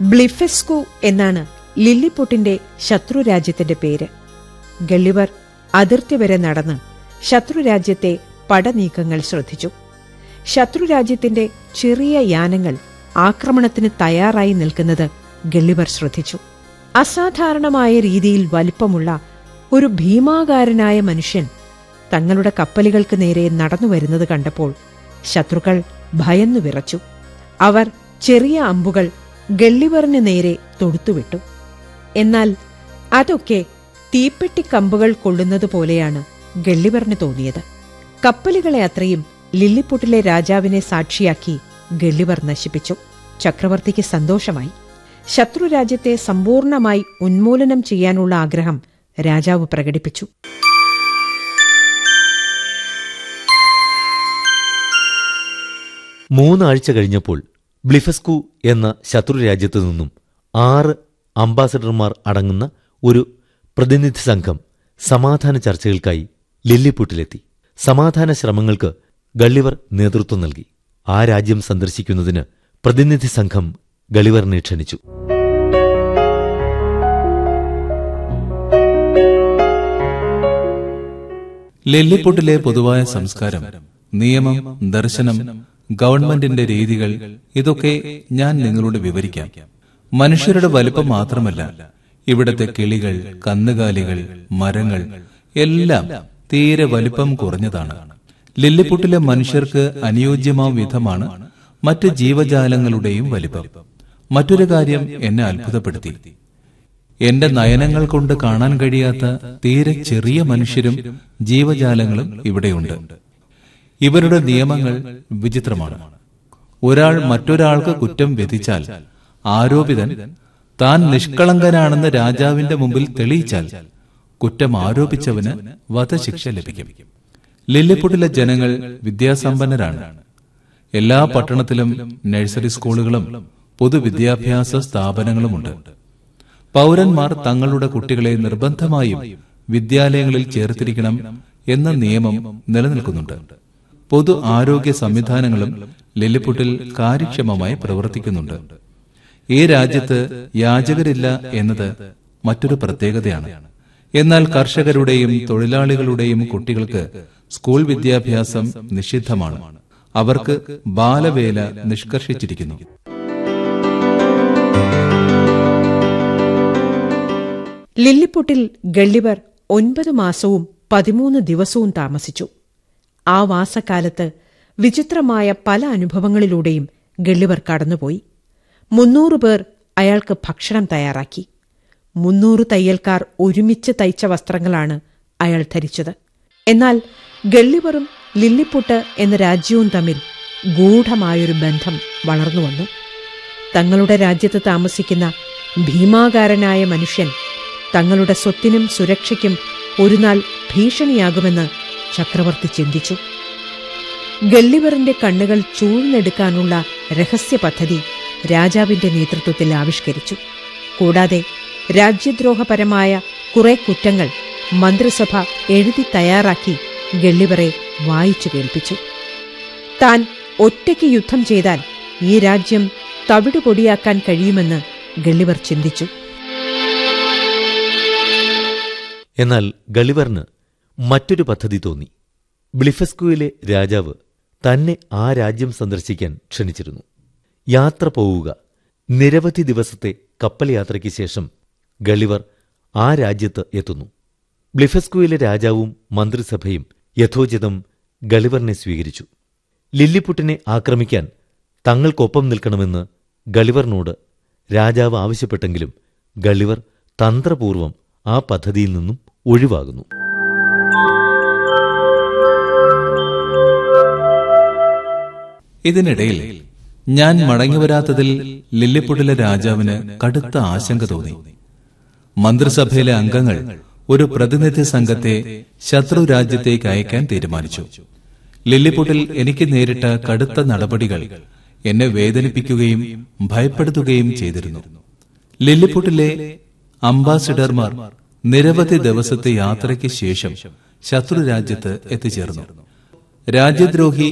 ബ്ലിഫെസ്കു എന്നാണ് ലില്ലിപൊട്ടിന്റെ ശത്രുരാജ്യത്തിന്റെ പേര്. ഗള്ളിവർ അതിർത്തി വരെ നടന്ന് ശത്രുരാജ്യത്തെ പടനീക്കങ്ങൾ ശ്രദ്ധിച്ചു. ശത്രുരാജ്യത്തിന്റെ ചെറിയ യാനങ്ങൾ ആക്രമണത്തിന് തയ്യാറായി നിൽക്കുന്നത് ഗള്ളിവർ ശ്രദ്ധിച്ചു. അസാധാരണമായ രീതിയിൽ വലിപ്പമുള്ള ഒരു ഭീമാകാരനായ മനുഷ്യൻ തങ്ങളുടെ കപ്പലുകൾക്ക് നേരെ നടന്നുവരുന്നത് കണ്ടപ്പോൾ ശത്രുക്കൾ ഭയന്നു വിറച്ചു. അവർ ചെറിയ അമ്പുകൾ ഗള്ളിവറിന് നേരെ തൊടുത്തുവിട്ടു. എന്നാൽ അതൊക്കെ തീപ്പെട്ടിക്കമ്പുകൾ കൊള്ളുന്നതുപോലെയാണ് ഗള്ളിവറിന് തോന്നിയത്. കപ്പലുകളെ അത്രയും ലില്ലിപൊട്ടിലെ രാജാവിനെ സാക്ഷിയാക്കി ഗള്ളിവർ നശിപ്പിച്ചു. ചക്രവർത്തിക്ക് സന്തോഷമായി. ശത്രുരാജ്യത്തെ സമ്പൂർണമായി ഉന്മൂലനം ചെയ്യാനുള്ള ആഗ്രഹം രാജാവ് പ്രകടിപ്പിച്ചു. മൂന്നാഴ്ച കഴിഞ്ഞപ്പോൾ ബ്ലിഫെസ്കു എന്ന ശത്രുരാജ്യത്തു നിന്നും 6 അംബാസഡർമാർ അടങ്ങുന്ന ഒരു പ്രതിനിധി സംഘം സമാധാന ചർച്ചകൾക്കായി ലില്ലിപൊട്ടിലെത്തി. സമാധാന ശ്രമങ്ങൾക്ക് ഗള്ളിവർ നേതൃത്വം നൽകി. ആ രാജ്യം സന്ദർശിക്കുന്നതിന് പ്രതിനിധി സംഘം ഗള്ളിവറിനെ ക്ഷണിച്ചു. ലില്ലിപൊട്ടിലെ പൊതുവായ സംസ്കാരം, നിയമം, ദർശനം, ഗവൺമെന്റിന്റെ രീതികൾ, ഇതൊക്കെ ഞാൻ നിങ്ങളോട് വിവരിക്കാം. മനുഷ്യരുടെ വലിപ്പം മാത്രമല്ല, ഇവിടത്തെ കിളികൾ, കന്നുകാലികൾ, മരങ്ങൾ എല്ലാം തീരെ വലിപ്പം കുറഞ്ഞതാണ്. ലില്ലിപൊട്ടിലെ മനുഷ്യർക്ക് അനുയോജ്യമാം വിധമാണ് മറ്റ് ജീവജാലങ്ങളുടെയും വലിപ്പം. മറ്റൊരു കാര്യം എന്നെ അത്ഭുതപ്പെടുത്തി. എന്റെ നയനങ്ങൾ കൊണ്ട് കാണാൻ കഴിയാത്ത തീരെ ചെറിയ മനുഷ്യരും ജീവജാലങ്ങളും ഇവിടെയുണ്ട്. ഇവരുടെ നിയമങ്ങൾ വിചിത്രമാണ്. ഒരാൾ മറ്റൊരാൾക്ക് കുറ്റം വിധിച്ചാൽ ആരോപിതൻ താൻ നിഷ്കളങ്കനാണെന്ന് രാജാവിന്റെ മുമ്പിൽ തെളിയിച്ചാൽ കുറ്റം ആരോപിച്ചവന് വധശിക്ഷ ലഭിക്കും. ലില്ലിപൊട്ടിലെ ജനങ്ങൾ വിദ്യാസമ്പന്നരാണ്. എല്ലാ പട്ടണത്തിലും നഴ്സറി സ്കൂളുകളും പൊതുവിദ്യാഭ്യാസ സ്ഥാപനങ്ങളുമുണ്ട്. പൗരന്മാർ തങ്ങളുടെ കുട്ടികളെ നിർബന്ധമായും വിദ്യാലയങ്ങളിൽ ചേർത്തിരിക്കണം എന്ന നിയമം നിലനിൽക്കുന്നുണ്ട്. പൊതു ആരോഗ്യ സംവിധാനങ്ങളും ലില്ലിപൊട്ടിൽ കാര്യക്ഷമമായി പ്രവർത്തിക്കുന്നുണ്ട്. ഈ രാജ്യത്ത് യാചകരില്ല എന്നത് മറ്റൊരു പ്രത്യേകതയാണ്. എന്നാൽ കർഷകരുടെയും തൊഴിലാളികളുടെയും കുട്ടികൾക്ക് സ്കൂൾ വിദ്യാഭ്യാസം നിഷിദ്ധമാണ്. അവർക്ക് ബാലവേല നിഷ്കർഷിച്ചിരിക്കുന്നു. ലില്ലിപൊട്ടിൽ ഗള്ളിവർ 9 മാസവും 13 ദിവസവും താമസിച്ചു. ആ വാസക്കാലത്ത് വിചിത്രമായ പല അനുഭവങ്ങളിലൂടെയും ഗള്ളിവർ കടന്നുപോയി. 300 പേർ അയാൾക്ക് ഭക്ഷണം തയ്യാറാക്കി. 300 തയ്യൽക്കാർ ഒരുമിച്ച് തയ്ച്ച വസ്ത്രങ്ങളാണ് അയാൾ ധരിച്ചത്. എന്നാൽ ഗള്ളിവറും ലില്ലിപൊട്ട് എന്ന രാജ്യവും തമ്മിൽ ഗൂഢമായൊരു ബന്ധം വളർന്നുവന്നു. തങ്ങളുടെ രാജ്യത്ത് താമസിക്കുന്ന ഭീമാകാരനായ മനുഷ്യൻ തങ്ങളുടെ സ്വത്തിനും സുരക്ഷയ്ക്കും ഒരുനാൾ ഭീഷണിയാകുമെന്ന് ചക്രവർത്തി ചിന്തിച്ചു. ഗള്ളിവറിന്റെ കണ്ണുകൾ ചൂഴ്ന്നെടുക്കാനുള്ള രഹസ്യ പദ്ധതി രാജാവിന്റെ നേതൃത്വത്തിൽ ആവിഷ്കരിച്ചു. കൂടാതെ രാജ്യദ്രോഹപരമായ കുറെ കുറ്റങ്ങൾ മന്ത്രിസഭ എഴുതി തയ്യാറാക്കി ഗള്ളിവറെ വായിച്ചു കേൾപ്പിച്ചു. താൻ ഒറ്റയ്ക്ക് യുദ്ധം ചെയ്താൽ ഈ രാജ്യം തവിടുപൊടിയാക്കാൻ കഴിയുമെന്ന് ഗള്ളിവർ ചിന്തിച്ചു. എന്നാൽ ഗള്ളിവറിന് മറ്റൊരു പദ്ധതി തോന്നി. ബ്ലിഫെസ്കുവിലെ രാജാവ് തന്നെ ആ രാജ്യം സന്ദർശിക്കാൻ ക്ഷണിച്ചിരുന്നു. യാത്ര പോവുക. നിരവധി ദിവസത്തെ കപ്പൽ യാത്രയ്ക്ക് ശേഷം ഗള്ളിവർ ആ രാജ്യത്ത് എത്തുന്നു. ബ്ലിഫെസ്കുവിലെ രാജാവും മന്ത്രിസഭയും യഥോചിതം ഗള്ളിവറിനെ സ്വീകരിച്ചു. ലില്ലിപൊട്ടിനെ ആക്രമിക്കാൻ തങ്ങൾക്കൊപ്പം നിൽക്കണമെന്ന് ഗള്ളിവറിനോട് രാജാവ് ആവശ്യപ്പെട്ടെങ്കിലും ഗള്ളിവർ തന്ത്രപൂർവം ആ പദ്ധതിയിൽ നിന്നും ഒഴിവാകുന്നു. ഇതിനിടയിൽ ഞാൻ മടങ്ങിവരാത്തതിൽ ലില്ലിപൊട്ടിലെ രാജാവിന് കടുത്ത ആശങ്ക തോന്നി. മന്ത്രിസഭയിലെ അംഗങ്ങൾ ഒരു പ്രതിനിധി സംഘത്തെ ശത്രു രാജ്യത്തേക്ക് അയക്കാൻ തീരുമാനിച്ചു. ലില്ലിപൊട്ടിൽ എനിക്ക് നേരിട്ട കടുത്ത നടപടികൾ എന്നെ വേദനിപ്പിക്കുകയും ഭയപ്പെടുത്തുകയും ചെയ്തിരുന്നു. ലില്ലിപൊട്ടിലെ അംബാസിഡർമാർ നിരവധി ദിവസത്തെ യാത്രയ്ക്ക് ശേഷം ശത്രുരാജ്യത്ത് എത്തിച്ചേർന്നു. രാജ്യദ്രോഹി